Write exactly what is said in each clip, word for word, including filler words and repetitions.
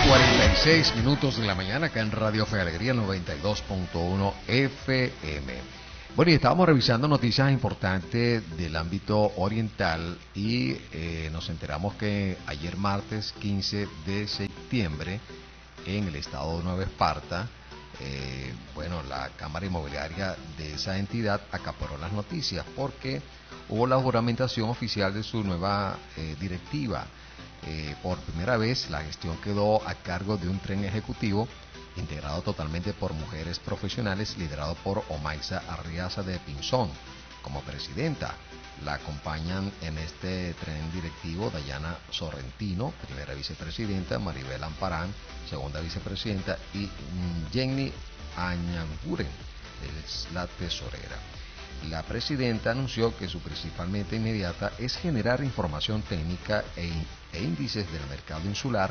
cuarenta y seis minutos de la mañana acá en Radio Fe Alegría noventa y dos punto uno F M. Bueno, y estábamos revisando noticias importantes del ámbito oriental y eh, nos enteramos que ayer martes quince de septiembre en el estado de Nueva Esparta, eh, bueno, la Cámara Inmobiliaria de esa entidad acaparó las noticias porque hubo la juramentación oficial de su nueva eh, directiva. Eh, por primera vez la gestión quedó a cargo de un tren ejecutivo integrado totalmente por mujeres profesionales, liderado por Omaisa Arriaza de Pinzón como presidenta. La acompañan en este tren directivo Dayana Sorrentino, primera vicepresidenta, Maribel Amparán, segunda vicepresidenta, y Jenny Añanguren, es la tesorera. La presidenta anunció que su principal meta inmediata es generar información técnica e, e índices del mercado insular.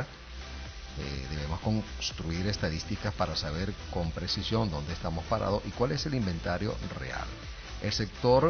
Eh, debemos construir estadísticas para saber con precisión dónde estamos parados y cuál es el inventario real. El sector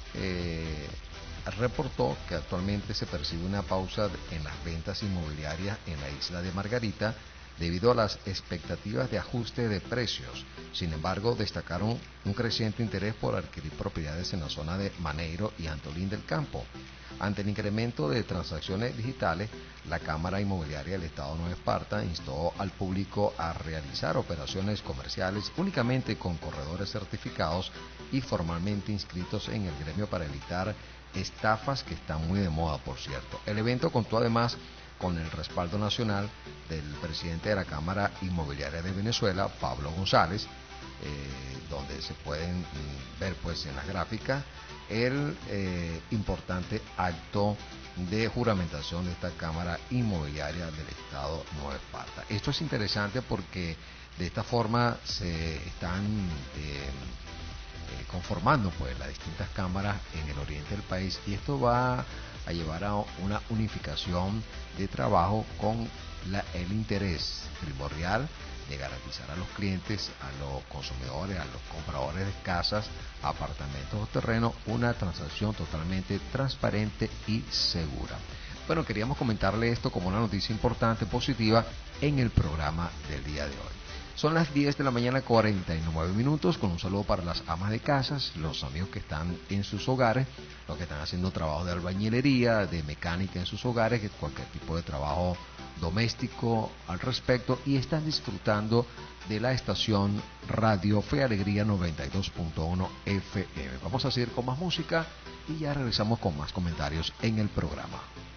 eh, reportó que actualmente se percibe una pausa en las ventas inmobiliarias en la isla de Margarita debido a las expectativas de ajuste de precios. Sin embargo, destacaron un creciente interés por adquirir propiedades en la zona de Maneiro y Antolín del Campo. Ante el incremento de transacciones digitales, la Cámara Inmobiliaria del Estado de Nueva Esparta instó al público a realizar operaciones comerciales únicamente con corredores certificados y formalmente inscritos en el gremio para evitar estafas que están muy de moda, por cierto. El evento contó además con el respaldo nacional del presidente de la Cámara Inmobiliaria de Venezuela, Pablo González, eh, donde se pueden mm, ver pues en las gráficas el eh, importante acto de juramentación de esta Cámara Inmobiliaria del Estado de Nueva Esparta. Esto es interesante porque de esta forma se están eh, eh, conformando pues las distintas cámaras en el oriente del país, y esto va a llevar a una unificación de trabajo con la, el interés primordial de garantizar a los clientes, a los consumidores, a los compradores de casas, apartamentos o terrenos una transacción totalmente transparente y segura. Bueno, queríamos comentarle esto como una noticia importante, positiva, en el programa del día de hoy. Son las diez de la mañana, cuarenta y nueve minutos, con un saludo para las amas de casas, los amigos que están en sus hogares, los que están haciendo trabajo de albañilería, de mecánica en sus hogares, que cualquier tipo de trabajo doméstico al respecto, y están disfrutando de la estación Radio Fe Alegría noventa y dos punto uno F M. Vamos a seguir con más música y ya regresamos con más comentarios en el programa.